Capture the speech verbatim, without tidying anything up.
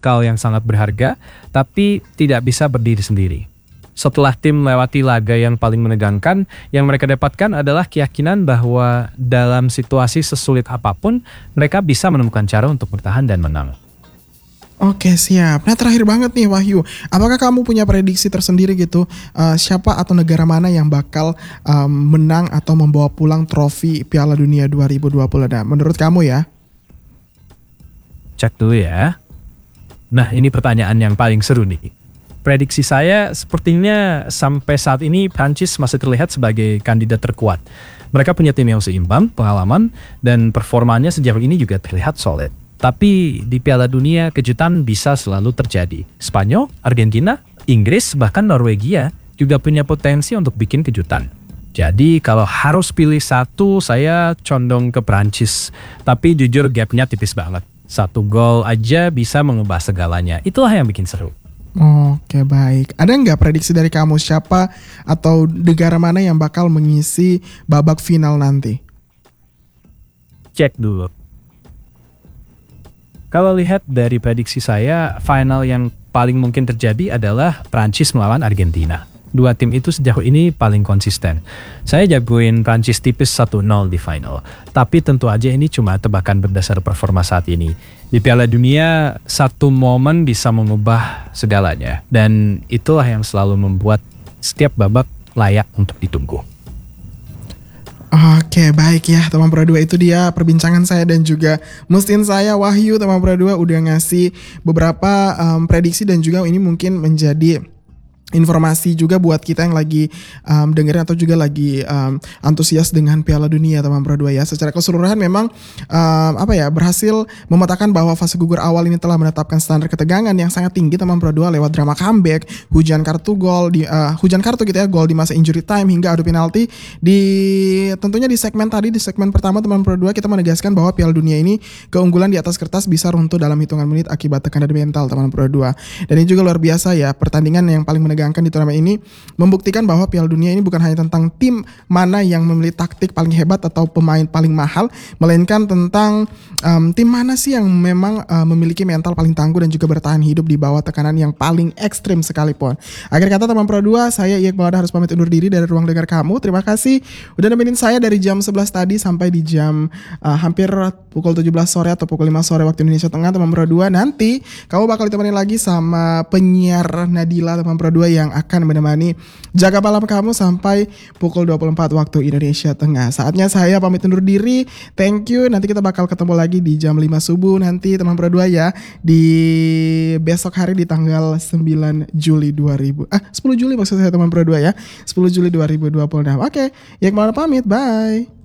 bekal yang sangat berharga, tapi tidak bisa berdiri sendiri. Setelah tim melewati laga yang paling menegangkan, yang mereka dapatkan adalah keyakinan bahwa dalam situasi sesulit apapun, mereka bisa menemukan cara untuk bertahan dan menang. Oke, siap. Nah, terakhir banget nih Wahyu, apakah kamu punya prediksi tersendiri gitu, uh, siapa atau negara mana yang bakal um, menang atau membawa pulang trofi Piala Dunia dua ribu dua puluh? Nah, menurut kamu ya? Cek dulu ya. Nah, ini pertanyaan yang paling seru nih. Prediksi saya sepertinya sampai saat ini Prancis masih terlihat sebagai kandidat terkuat. Mereka punya tim yang seimbang, pengalaman, dan performanya sejauh ini juga terlihat solid. Tapi di Piala Dunia kejutan bisa selalu terjadi. Spanyol, Argentina, Inggris, bahkan Norwegia juga punya potensi untuk bikin kejutan. Jadi kalau harus pilih satu, saya condong ke Prancis. Tapi jujur gapnya tipis banget. Satu gol aja bisa mengubah segalanya. Itulah yang bikin seru. Oke, baik. Ada nggak prediksi dari kamu siapa atau negara mana yang bakal mengisi babak final nanti? Cek dulu. Kalau lihat dari prediksi saya, final yang paling mungkin terjadi adalah Prancis melawan Argentina. Dua tim itu sejauh ini paling konsisten. Saya jagoin Prancis tipis satu nol di final. Tapi tentu aja ini cuma tebakan berdasar performa saat ini. Di Piala Dunia, satu momen bisa mengubah segalanya. Dan itulah yang selalu membuat setiap babak layak untuk ditunggu. Oke, baik ya teman Pro dua, itu dia perbincangan saya dan juga Mustin saya Wahyu. Teman Pro dua udah ngasih beberapa um, prediksi dan juga ini mungkin menjadi informasi juga buat kita yang lagi um, dengerin atau juga lagi um, antusias dengan Piala Dunia teman Pro dua ya. Secara keseluruhan memang um, apa ya berhasil memetakan bahwa fase gugur awal ini telah menetapkan standar ketegangan yang sangat tinggi teman Pro dua lewat drama comeback, hujan kartu gol di uh, hujan kartu gitu ya, gol di masa injury time hingga adu penalti. Di tentunya di segmen tadi di segmen pertama teman Pro dua kita menegaskan bahwa Piala Dunia ini keunggulan di atas kertas bisa runtuh dalam hitungan menit akibat tekanan mental teman Pro dua. Dan ini juga luar biasa ya, pertandingan yang paling menegangkan di turnamen ini membuktikan bahwa Piala Dunia ini bukan hanya tentang tim mana yang memilih taktik paling hebat atau pemain paling mahal, melainkan tentang um, tim mana sih yang memang uh, memiliki mental paling tangguh dan juga bertahan hidup di bawah tekanan yang paling ekstrim sekalipun. Akhir kata teman Pro dua, saya Iqbal Waddah harus pamit undur diri dari ruang dengar kamu. Terima kasih udah nemenin saya dari jam sebelas tadi sampai di jam uh, hampir pukul tujuh belas sore atau pukul lima sore waktu Indonesia Tengah teman Pro dua. Nanti kamu bakal ditemenin lagi sama penyiar Nadila teman Pro dua yang akan menemani jaga malam kamu sampai pukul dua puluh empat waktu Indonesia Tengah. Saatnya saya pamit undur diri. Thank you. Nanti kita bakal ketemu lagi di jam lima subuh nanti teman Pro dua ya. Di besok hari di tanggal sembilan Juli dua ribu. Ah, sepuluh Juli maksud saya teman Pro dua ya. sepuluh Juli dua ribu dua puluh enam. Oke, Iqbal pamit. Bye.